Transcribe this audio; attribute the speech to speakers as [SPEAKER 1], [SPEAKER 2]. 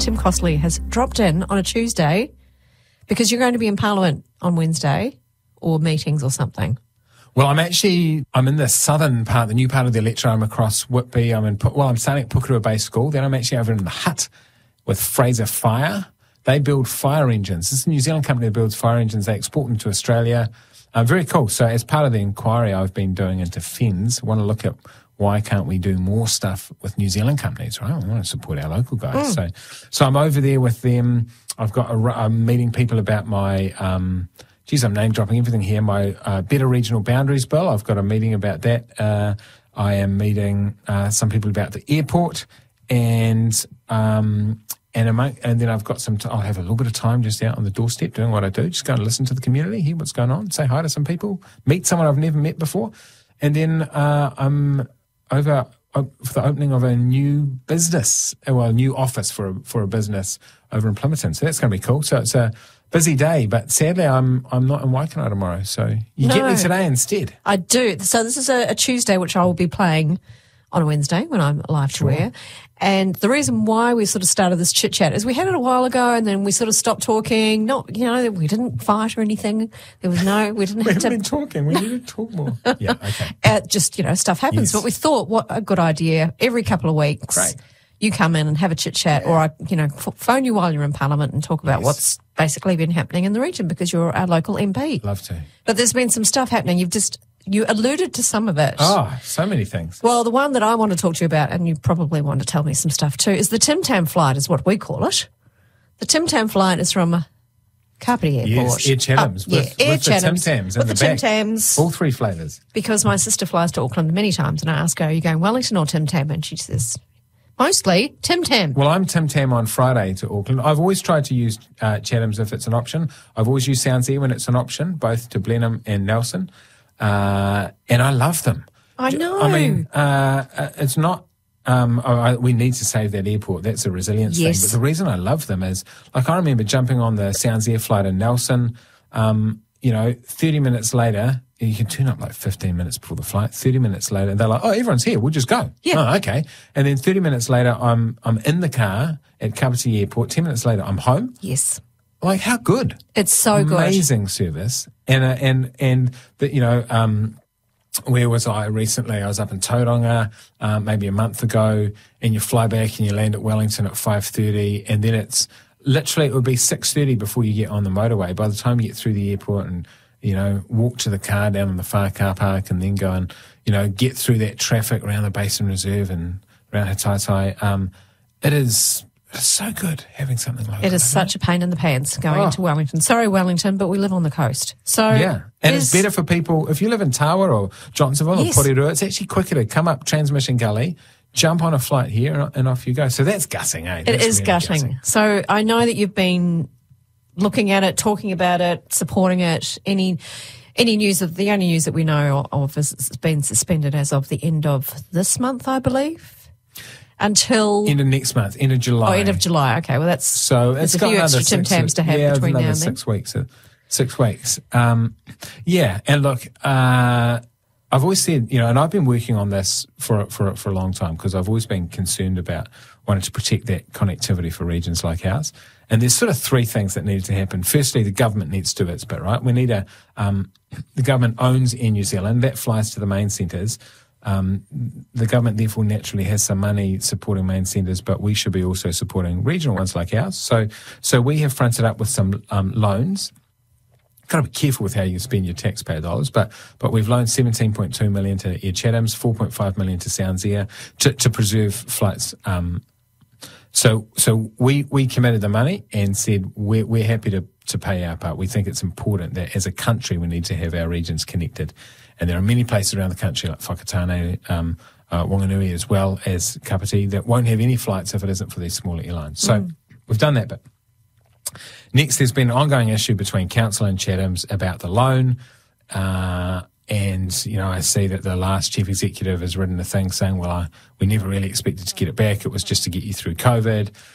[SPEAKER 1] Tim Costley has dropped in on a Tuesday because you're going to be in Parliament on Wednesday or meetings or something.
[SPEAKER 2] Well, I'm in the southern part, the new part of the electorate. I'm across Whitby. I'm starting at Pukerua Bay School. Then I'm actually over in the hut with Fraser Fire. They build fire engines. This is a New Zealand company that builds fire engines. They export them to Australia. Very cool. So as part of the inquiry I've been doing into FENZ, I want to look at why can't we do more stuff with New Zealand companies, right? We want to support our local guys. So I'm over there with them. I'm meeting people about my, I'm name dropping everything here, my Better Regional Boundaries Bill. I've got a meeting about that. I am meeting some people about the airport and then I've got I'll have a little bit of time just out on the doorstep doing what I do, just go and listen to the community, hear what's going on, say hi to some people, meet someone I've never met before. And then I'm over for the opening of a new business, a new office for a business over in Plimmerton. So that's going to be cool. So it's a busy day, but sadly I'm not in Waikanae tomorrow. So you get me today instead.
[SPEAKER 1] I do. So this is a Tuesday, which I will be playing on a Wednesday when I'm live to air. And the reason why we sort of started this chit chat is we had it a while ago, and then we sort of stopped talking. We didn't fight or anything. We haven't
[SPEAKER 2] been talking. We need to talk more. Yeah, okay.
[SPEAKER 1] Stuff happens. Yes. But we thought, what a good idea. Every couple of weeks,
[SPEAKER 2] great,
[SPEAKER 1] you come in and have a chit chat, or I, phone you while you're in Parliament and talk about what's basically been happening in the region because you're our local MP.
[SPEAKER 2] Love to.
[SPEAKER 1] But there's been some stuff happening. You alluded to some of it.
[SPEAKER 2] Oh, so many things.
[SPEAKER 1] Well, the one that I want to talk to you about, and you probably want to tell me some stuff too, is the Tim Tam flight, is what we call it. The Tim Tam flight is from Kapiti Airport.
[SPEAKER 2] Yes, Air Chathams. With
[SPEAKER 1] Air
[SPEAKER 2] the Tim Tams in the back.
[SPEAKER 1] Tim Tams.
[SPEAKER 2] All three flavours.
[SPEAKER 1] Because my sister flies to Auckland many times, and I ask her, are you going Wellington or Tim Tam? And she says, mostly Tim Tam.
[SPEAKER 2] Well, I'm Tim Tam on Friday to Auckland. I've always tried to use Chathams if it's an option. I've always used Sounds Air when it's an option, both to Blenheim and Nelson. And I love them.
[SPEAKER 1] I know.
[SPEAKER 2] I mean, it's not, we need to save that airport. That's a resilience thing. But the reason I love them is, I remember jumping on the Sounds Air flight in Nelson, 30 minutes later, you can turn up 15 minutes before the flight. 30 minutes later, they're like, oh, everyone's here. We'll just go.
[SPEAKER 1] Yeah.
[SPEAKER 2] Oh, okay. And then 30 minutes later, I'm in the car at Kapiti Airport. 10 minutes later, I'm home.
[SPEAKER 1] Yes.
[SPEAKER 2] How good.
[SPEAKER 1] It's so good.
[SPEAKER 2] Amazing service. Where was I recently? I was up in Tauranga maybe a month ago, and you fly back and you land at Wellington at 5:30, and then it would be 6:30 before you get on the motorway. By the time you get through the airport and, walk to the car down in the far car park and then go and, get through that traffic around the Basin Reserve and around Hataitai, it's so good having something like that.
[SPEAKER 1] It is such a pain in the pants going into Wellington. Sorry, Wellington, but we live on the coast. So
[SPEAKER 2] yeah, and it's better for people. If you live in Tawa or Johnsonville or Porirua, it's actually quicker to come up Transmission Gully, jump on a flight here, and off you go. So that's gutting, eh?
[SPEAKER 1] It is really gutting. So I know that you've been looking at it, talking about it, supporting it. Any news of the only news that we know of is it's been suspended as of the end of this month, I believe. Until
[SPEAKER 2] end of next month, end of July.
[SPEAKER 1] Oh, end of July. Okay, well it's
[SPEAKER 2] a
[SPEAKER 1] few extra Tim Tams to have between now and then.
[SPEAKER 2] 6 weeks. 6 weeks. And look, I've always said, and I've been working on this for a long time because I've always been concerned about wanting to protect that connectivity for regions like ours. And there's sort of three things that needed to happen. Firstly, the government needs to do its bit, right? We need the government owns Air New Zealand. That flies to the main centres. The government therefore naturally has some money supporting main centres, but we should be also supporting regional ones like ours. So we have fronted up with some loans. Got to be careful with how you spend your taxpayer dollars, but we've loaned 17.2 million to Air Chathams, 4.5 million to Sounds Air to preserve flights. So we committed the money and said we're happy to pay our part. We think it's important that as a country we need to have our regions connected. And there are many places around the country like Whakatane, Wanganui as well as Kapiti that won't have any flights if it isn't for these smaller airlines. So we've done that bit. Next, there's been an ongoing issue between Council and Chathams about the loan. And, I see that the last chief executive has written a thing saying, we never really expected to get it back. It was just to get you through COVID.